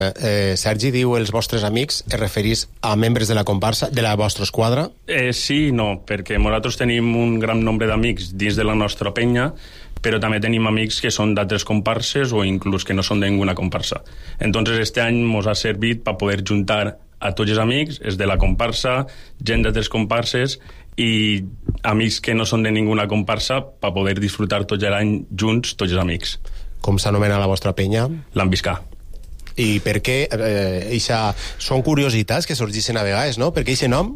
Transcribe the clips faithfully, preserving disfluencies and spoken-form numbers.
Eh, Sergi diu els vostres amics, es referís a membres de la comparsa, de la vostra esquadra? Eh, sí i no, perquè nosaltres tenim un gran nombre d'amics dins de la nostra penya, però també tenim amics que són d'altres comparses o inclús que no són de ninguna comparsa. Entonces este any ens ha servit per poder juntar a tots els amics, els de la comparsa, gent d'altres comparses i amics que no són de ninguna comparsa per poder disfrutar tot l'any junts, tots els amics. Com s'anomena la vostra penya? L'Ambiscà. I per què? Eh, eixa... Són curiositats que sorgeixen a vegades, no? Per què aquest nom?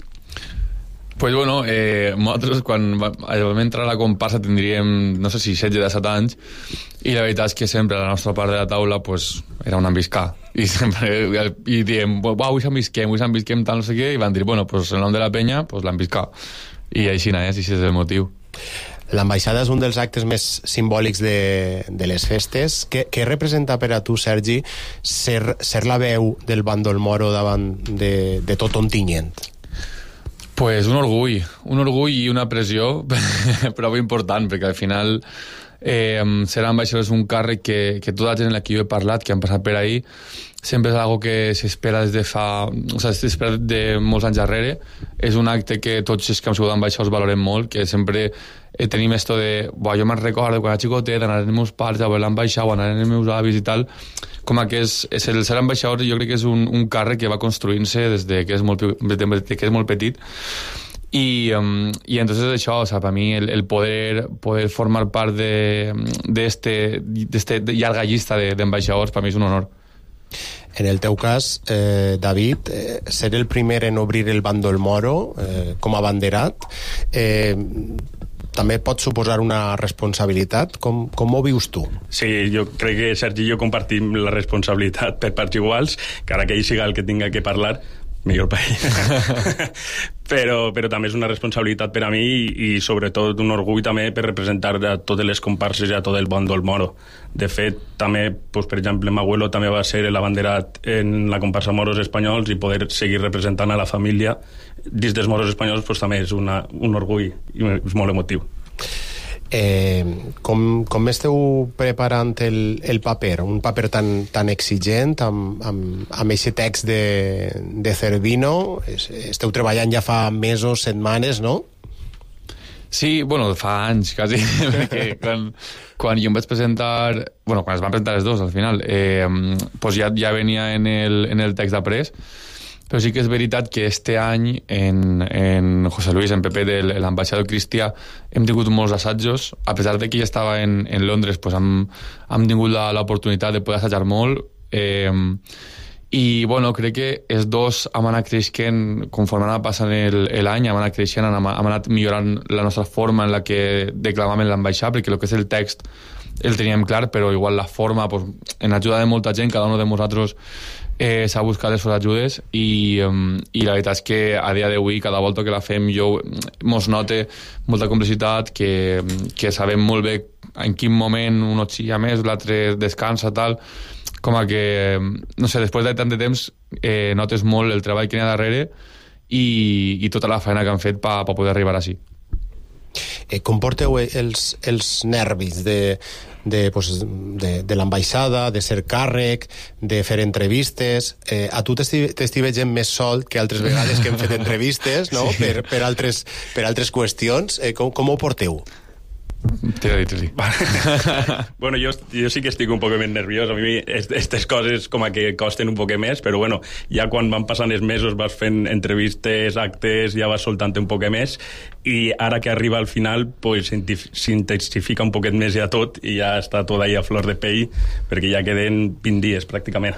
Pues bueno, eh, nosaltres quan vam entrar a la comparsa tindríem, no sé si setze o disset anys, i la veritat és que sempre a la nostra part de la taula pues, era un ambiscà. I sempre i diem, uau, avui s'ambisquem, avui s'ambisquem, tal, no sé què, i van dir, bueno, pues el nom de la penya, pues l'ambiscà. I així, eh, així és el motiu. L'ambaixada és un dels actes més simbòlics de, de les festes. Què, què representa per a tu, Sergi, ser, ser la veu del bàndol moro davant de, de tot Ontinyent? Pues un orgull, un orgull i una pressió prou important, perquè al final eh, ser ambaixador és un càrrec que, que tota la gent en la que jo he parlat, que han passat per ahí, sempre és algo que s'espera des de fa... O sigui, s'espera de molts anys darrere. És un acte que tots els que hem sigut ambaixadors valorem molt, que sempre eh, tenim esto de... Buah, jo me'n recordo quan era xicotet, anar als meus pares a veure l'ambaixada, o anar als meus avis i tal. Com que és, és el ser ambaixador jo crec que és un, un càrrec que va construint-se des de que és molt, de que és molt petit. I, um, i entonces això, o sea, per mi el, el poder, poder formar part d'este de, llarga llista d'ambaixadors per mi és un honor. En el teu cas, eh, David, eh, ser el primer en obrir el bàndol moro eh, com a abanderat eh, també pot suposar una responsabilitat. Com, com ho vius tu? Sí, jo crec que Sergi i jo compartim la responsabilitat per parts iguals, que ara que ell siga el que tinga que parlar, millor per ell. però, però també és una responsabilitat per a mi i, i sobretot un orgull també per representar a totes les comparses i a tot el bàndol moro. De fet, també, pues, per exemple, m'abuelo també va ser l'abanderat en la comparsa Moros Espanyols i poder seguir representant a la família dins dels moros espanyols pues, també és una, un orgull i és molt emotiu. Eh, com, com esteu preparant el, el paper? Un paper tan, tan exigent amb, amb, amb aquest text de, de Cervino. Esteu treballant ja fa mesos, setmanes, no? Sí, bueno, fa anys quasi, perquè quan, quan jo em vaig presentar, bueno, quan es van presentar els dos al final, eh, pues ja, ja venia en el, en el text après, però sí que és veritat que este any en, en José Luis, en Pepe de l'ambaixador cristià, hem tingut molts assajos. A pesar de que ja estava en, en Londres, pues hem, hem tingut l'oportunitat de poder assajar molt. Eh, i bueno, crec que els dos hem anat creixent conforme anava passant l'any, hem anat creixent, hem, hem anat millorant la nostra forma en la que declamàvem l'ambaixada, perquè el que és el text el teníem clar, però igual la forma, pues, en ajuda de molta gent, cada un de nosaltres eh, s'ha buscat les seves ajudes i, um, i la veritat és que a dia d'avui cada volta que la fem jo mos note molta complicitat, que, que sabem molt bé en quin moment un xilla més, l'altre descansa, tal, com a que, no sé, després de tant de temps eh, notes molt el treball que hi ha darrere i, i tota la feina que han fet per pa, pa poder arribar així. Eh, com porteu els, els nervis de, de, pues, de, de l'ambaixada, de ser càrrec, de fer entrevistes? Eh, a tu t'estic veient més sol que altres vegades que hem fet entrevistes, no? Sí. Per, per, altres, per altres qüestions. Eh, com, com ho porteu? T'he dit, sí. Bueno, jo, jo sí que estic un poc més nerviós. A mi aquestes coses com a que costen un poc més, però bueno, ja quan van passant els mesos vas fent entrevistes, actes, ja vas soltant un poc més i ara que arriba al final pues, s'intensifica un poquet més ja tot i ja està tot ahí a flor de pell perquè ja queden vint dies pràcticament.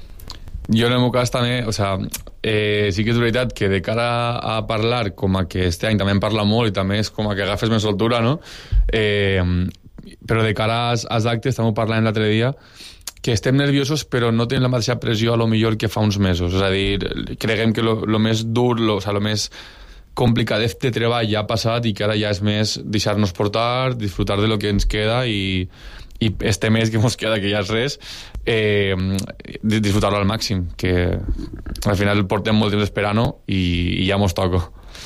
Jo en el meu cas també, o sea, eh, sí que és veritat que de cara a parlar, com a que este any també en parla molt i també és com a que agafes més soltura, no? Eh, però de cara als, als actes, també ho parlàvem l'altre dia, que estem nerviosos però no tenim la mateixa pressió a lo millor que fa uns mesos. És a dir, creguem que lo, lo més dur, lo, o sea, lo més complicat de treball ja ha passat i que ara ja és més deixar-nos portar, disfrutar de lo que ens queda i i este mes que ens queda, que ja és res, eh, disfrutar-lo al màxim, que al final portem molt temps esperant-ho i, i ja mos toco.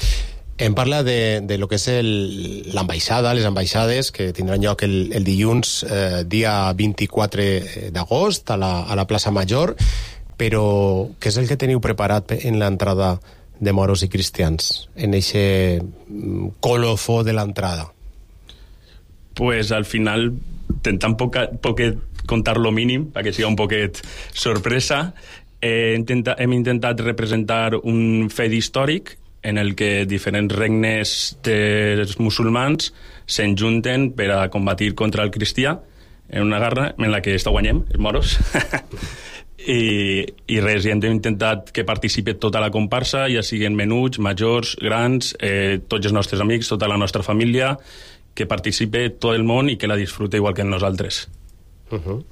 Em parla de, de lo que és l'ambaixada, les ambaixades, que tindran lloc el, el dilluns, eh, dia vint-i-quatre d'agost, a la, a la plaça Major. però què és el que teniu preparat en l'entrada de moros i cristians, en eixe colofó de l'entrada? Pues al final intentant poca, poquet contar lo mínim perquè sigui un poquet sorpresa. Eh, intenta, hem intentat representar un fet històric en el que diferents regnes dels musulmans s'enjunten per a combatir contra el cristià en una guerra en la que està guanyem, els moros. I, i res, i hem intentat que participi tota la comparsa, ja siguin menuts, majors, grans, eh, tots els nostres amics, tota la nostra família, que participe tot el món i que la disfrute igual que nosaltres. Uh-huh.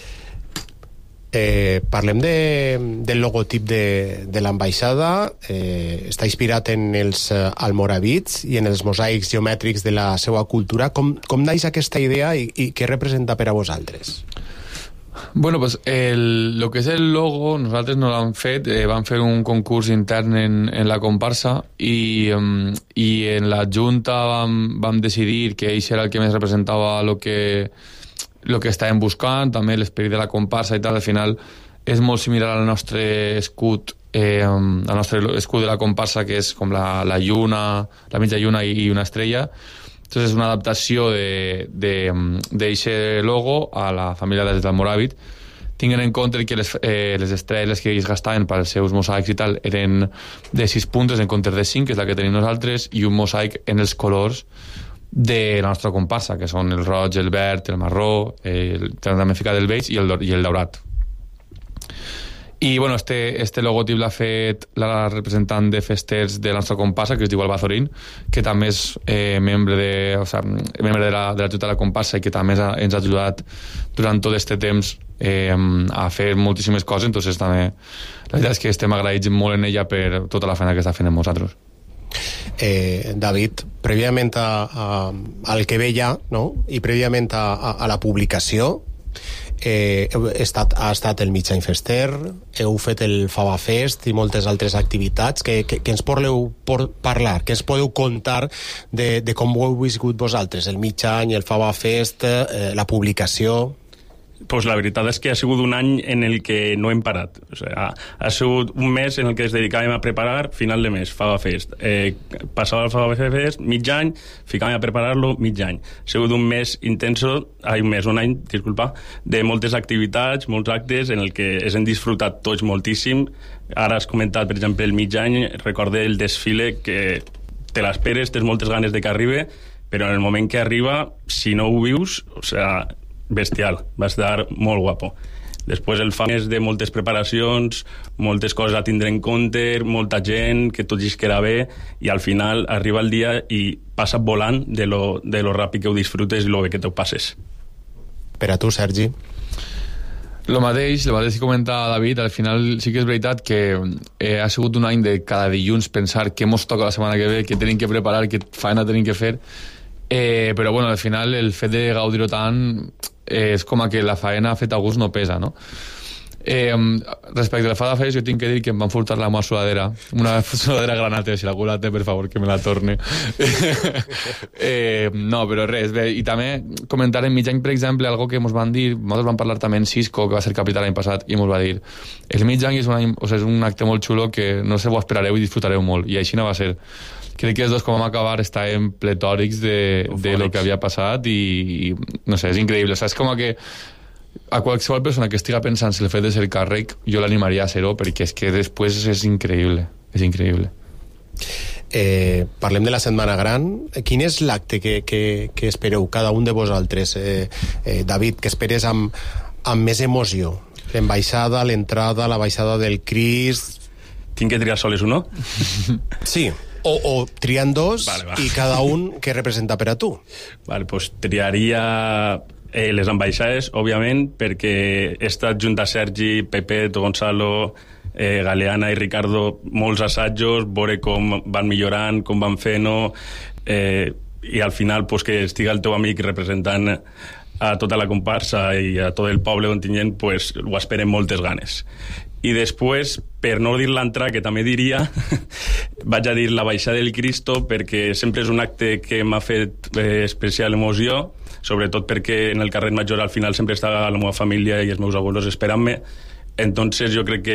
Eh, parlem de, del logotip de, de l'ambaixada. Eh, està inspirat en els uh, almoràvits i en els mosaics geomètrics de la seva cultura. Com, com naix aquesta idea i, i què representa per a vosaltres? Bueno, pues el, lo que és el logo, nosaltres no l'hem fet, eh, vam fer un concurs intern en, en la comparsa i, um, i en la junta vam, vam decidir que ell era el que més representava lo que, lo que estàvem buscant, també l'esperit de la comparsa i tal. Al final és molt similar al nostre escut, eh, al nostre escut de la comparsa, que és com la, la lluna, la mitja lluna i, i una estrella. Entonces és una adaptació d'aquest logo a la família dels almoràvit, tinguent en compte que les, eh, les estrelles que ells gastaven per als seus mosaics i tal eren de sis puntes en comptes de cinc, que és la que tenim nosaltres, i un mosaic en els colors de la nostra comparsa, que són el roig, el verd, el marró, el, també ficat el beige i el, i el daurat. I bueno, este, este logotip l'ha fet la representant de festers de la nostra comparsa, que es diu Albazorín, que també és eh, membre, de, o sigui, membre de la, de la junta de la comparsa i que també ha, ens ha ajudat durant tot aquest temps eh, a fer moltíssimes coses. Entonces també la veritat és que estem agraïts molt en ella per tota la feina que està fent amb nosaltres. Eh, David, prèviament a, a, al que ve ja, no? I prèviament a, a, a la publicació, Eh, estat, ha estat el Mitjany Fester, heu fet el Fava Fest i moltes altres activitats. Que, que, que ens podeu por parlar, que ens podeu contar de, de com ho heu viscut vosaltres, el Mitjany, el Fava Fest, eh, la publicació? Pues la veritat és que ha sigut un any en el que no hem parat. O sigui, ha, ha sigut un mes en el que ens dedicàvem a preparar final de mes, Fava Fest. Eh, passava el Fava Fest, mig any, ficàvem a preparar-lo mig any. Ha sigut un mes intenso, ai, un mes, un any, disculpa, de moltes activitats, molts actes en el que ens hem disfrutat tots moltíssim. Ara has comentat, per exemple, el mig any, recorde el desfile que te l'esperes, tens moltes ganes de que arribi, però en el moment que arriba, si no ho vius, o sigui, bestial, va estar molt guapo. Després el fa més de moltes preparacions, moltes coses a tindre en compte, molta gent, que tot isquera bé, i al final arriba el dia i passa volant de lo, de lo ràpid que ho disfrutes i lo bé que t'ho passes. Per a tu, Sergi? Lo mateix, lo mateix que comenta David, al final sí que és veritat que eh, ha sigut un any de cada dilluns pensar què mos toca la setmana que ve, què tenim que preparar, què feina tenim que fer, eh, però bueno, al final el fet de gaudir-ho tant eh, és com que la faena feta a gust no pesa, no? Eh, respecte a la Fava Fest, jo tinc que dir que em van furtar la meva sudadera, una sudadera granate, si algú la té, per favor, que me la torne. eh, no, però res, bé, i també comentar en mig any, per exemple, algo que ens van dir, nosaltres vam parlar també en Cisco, que va ser capital l'any passat, i ens va dir, el mig any és un, any, o sigui, és un acte molt xulo que no sé, ho esperareu i disfrutareu molt, i així no va ser. Crec que els dos, com vam acabar, estàvem pletòrics de, de lo que havia passat i, i, no sé, és increïble. O sigui, és com que a qualsevol persona que estiga pensant si el fet de ser càrrec, jo l'animaria a ser-ho, perquè és que després és increïble. És increïble. Eh, parlem de la Setmana Gran. Quin és l'acte que, que, que espereu cada un de vosaltres? Eh, eh, David, que esperes amb, amb més emoció? L'embaixada, l'entrada, la baixada del Crist... Tinc que triar soles uno? Sí. O, o triant dos, vale, va. I cada un que representa per a tu. Vale, pues triaria eh, les ambaixades, òbviament, perquè he estat junt a Sergi, Pepe, Gonzalo, eh, Galeana i Ricardo, molts assajos, veure com van millorant, com van fent-ho, eh, i al final pues, que estiga el teu amic representant a tota la comparsa i a tot el poble on tinguem, pues, ho esperem moltes ganes. I després, per no dir l'entrada, que també diria, vaig a dir la baixada del Cristo, perquè sempre és un acte que m'ha fet eh, especial emoció, sobretot perquè en el carrer Major al final sempre està la meva família i els meus abuelos esperant-me. Entonces jo crec que